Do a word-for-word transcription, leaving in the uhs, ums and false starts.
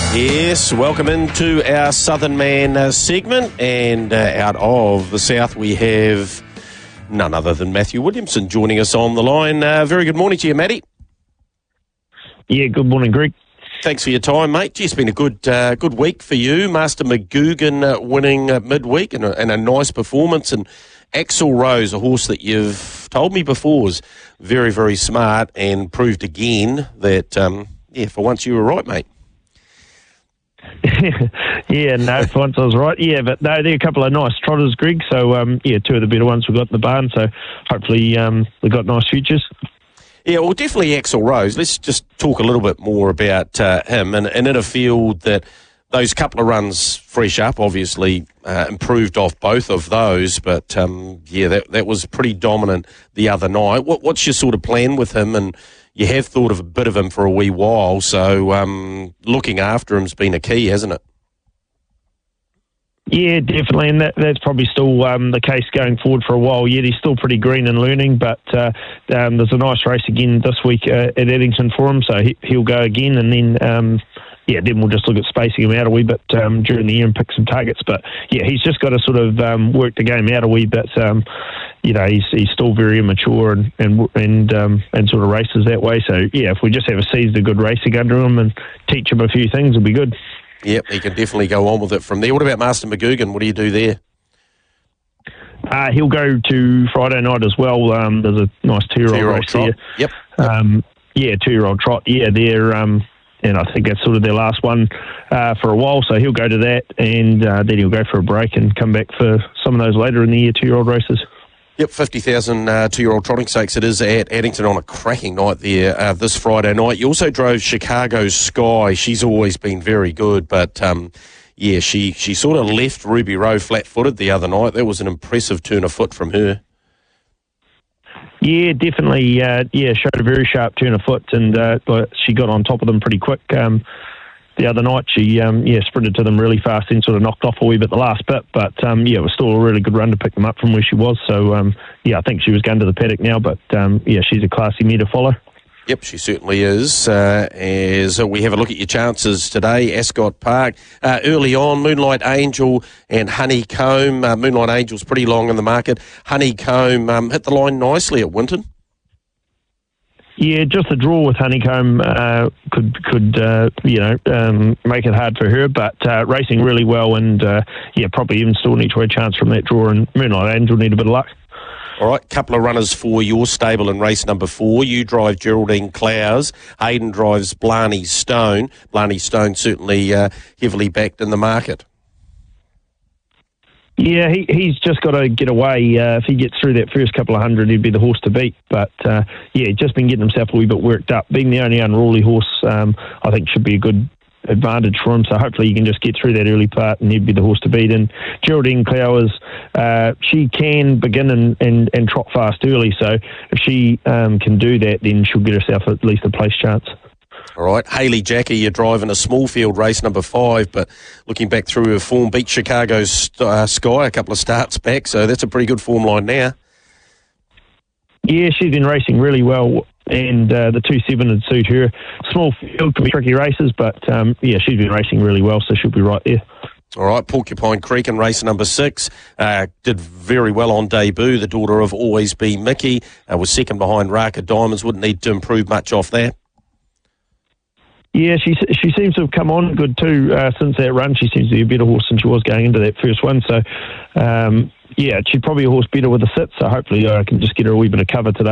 Yes, welcome into our Southern Man uh, segment, and uh, out of the south we have none other than Matthew Williamson joining us on the line. Uh, very good morning to you, Matty. Yeah, good morning, Greg. Thanks for your time, mate. Gee, it's been a good uh, good week for you. Master McGugan uh, winning uh, midweek and a, and a nice performance, and Axel Rose, a horse that you've told me before was very, very smart and proved again that, um, yeah, for once you were right, mate. yeah, no, for once I was right. Yeah, but no, they're a couple of nice trotters, Greg. So, um, yeah, two of the better ones we got in the barn. So, hopefully, um, we got nice futures. Yeah, well, definitely Axel Rose. Let's just talk a little bit more about uh, him. And, and in a field that those couple of runs fresh up, obviously uh, improved off both of those. But, um, yeah, that that was pretty dominant the other night. What, what's your sort of plan with him? And you have thought of a bit of him for a wee while, so um, looking after him's been a key, hasn't it? Yeah, definitely, and that, that's probably still um, the case going forward for a while yet. He's still pretty green and learning, but uh, um, there's a nice race again this week uh, at Eddington for him, so he, he'll go again, and then, um, yeah, then we'll just look at spacing him out a wee bit um, during the year and pick some targets. But, yeah, he's just got to sort of um, work the game out a wee bit. Um, you know, he's he's still very immature and and and, um, and sort of races that way. So, yeah, if we just have a seized a good racing under him and teach him a few things, it'll be good. Yep, he can definitely go on with it from there. What about Master McGugan? What do you do there? Uh, he'll go to Friday night as well. Um, there's a nice two-year-old, two-year-old race trot. there. Yep. yep. Um, yeah, two-year-old trot. Yeah, they're, um, and I think that's sort of their last one uh, for a while. So he'll go to that, and uh, then he'll go for a break and come back for some of those later in the year two-year-old races. Yep, fifty thousand uh, two-year-old trotting stakes it is at Addington on a cracking night there uh, this Friday night. You also drove Chicago Sky. She's always been very good, but um, yeah, she, she sort of left Ruby Rowe flat-footed the other night. That was an impressive turn of foot from her. Yeah, definitely. Uh, yeah, showed a very sharp turn of foot, and uh, she got on top of them pretty quick. Um, The other night, she um, yeah sprinted to them really fast and sort of knocked off a wee bit the last bit. But, um, yeah, it was still a really good run to pick them up from where she was. So, um, yeah, I think she was going to the paddock now. But, um, yeah, she's a classy mare to follow. Yep, she certainly is. Uh, as we have a look at your chances today, Ascot Park. Uh, early on, Moonlight Angel and Honeycomb. Uh, Moonlight Angel's pretty long in the market. Honeycomb um, hit the line nicely at Winton. Yeah, just the draw with Honeycomb uh, could could uh, you know um, make it hard for her, but uh, racing really well, and uh, yeah, probably even still need to a chance from that draw. And Moonlight Angel need a bit of luck. All right, couple of runners for your stable in race number four. You drive Geraldine Clowes. Hayden drives Blarney Stone. Blarney Stone certainly uh, heavily backed in the market. Yeah, he, he's just got to get away. Uh, if he gets through that first couple of hundred, he'd be the horse to beat. But, uh, yeah, just been getting himself a wee bit worked up. Being the only unruly horse, um, I think should be a good advantage for him. So hopefully he can just get through that early part and he'd be the horse to beat. And Geraldine Clowes, uh, she can begin and, and, and trot fast early. So if she um, can do that, then she'll get herself at least a place chance. All right, Hayley Jackie, you're driving a small field race number five, but looking back through her form, beat Chicago uh, Sky a couple of starts back, so that's a pretty good form line now. Yeah, she's been racing really well, and uh, the two seven would suit her. Small field can be tricky races, but um, yeah, she's been racing really well, so she'll be right there. All right, Porcupine Creek in race number six uh, did very well on debut. The daughter of Always Be Mickey uh, was second behind Raka Diamonds. Wouldn't need to improve much off that. Yeah, she she seems to have come on good too uh, since that run. She seems to be a better horse than she was going into that first one. So, um, yeah, she's probably a horse better with a sit. So hopefully I can just get her a wee bit of cover today.